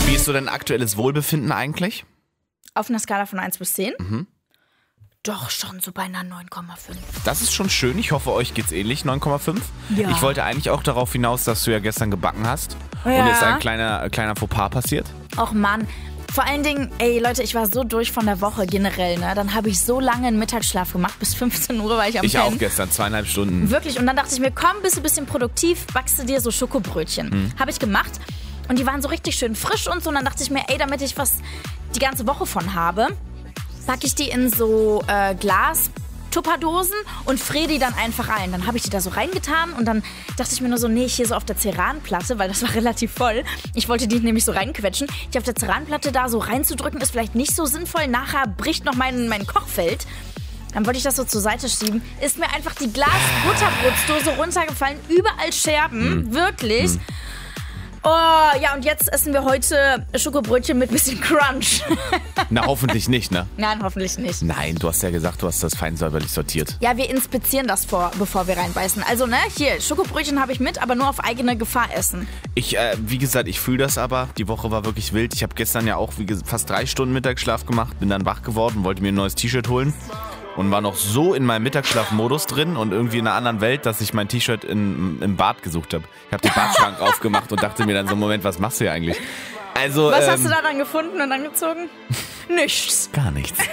Wie ist so dein aktuelles Wohlbefinden eigentlich? Auf einer Skala von 1 bis 10? Doch, schon so bei einer 9,5. Das ist schon schön. Ich hoffe, euch geht's ähnlich, 9,5. Ja. Ich wollte eigentlich auch darauf hinaus, dass du ja gestern gebacken hast. Ja. Und ist ein kleiner Fauxpas passiert. Och Mann. Vor allen Dingen, ey Leute, ich war so durch von der Woche generell, ne? Dann habe ich so lange einen Mittagsschlaf gemacht, bis 15 Uhr war ich am Ich auch Pennen. gestern, 2,5 Stunden. Wirklich, und dann dachte ich mir, komm, bist du ein bisschen produktiv, backst du dir so Schokobrötchen. Habe ich gemacht und die waren so richtig schön frisch und so. Und dann dachte ich mir, ey, damit ich was die ganze Woche von habe, packe ich die in so Glas-Tupperdosen und friere die dann einfach ein. Dann habe ich die da so reingetan und dann dachte ich mir nur so, nee, hier so auf der Ceranplatte, weil das war relativ voll. Ich wollte die nämlich so reinquetschen. Die auf der Ceranplatte da so reinzudrücken ist vielleicht nicht so sinnvoll. Nachher bricht noch mein Kochfeld. Dann wollte ich das so zur Seite schieben. Ist mir einfach die Glas-Butterbrotsdose runtergefallen. Überall Scherben. Wirklich. Oh, ja, und jetzt essen wir heute Schokobrötchen mit bisschen Crunch. Na, hoffentlich nicht, ne? Nein, hoffentlich nicht. Nein, du hast ja gesagt, du hast das fein säuberlich sortiert. Ja, wir inspizieren das bevor wir reinbeißen. Also, ne, hier, Schokobrötchen habe ich mit, aber nur auf eigene Gefahr essen. Wie gesagt, ich fühle das aber. Die Woche war wirklich wild. Ich habe gestern ja auch fast 3 Stunden Mittagsschlaf gemacht, bin dann wach geworden, wollte mir ein neues T-Shirt holen und war noch so in meinem Mittagsschlafmodus drin und irgendwie in einer anderen Welt, dass ich mein T-Shirt im Bad gesucht habe. Ich habe den Badschrank aufgemacht und dachte mir dann so, Moment, was machst du hier eigentlich? Also, Was hast du da dann gefunden und angezogen? Nichts. Gar nichts.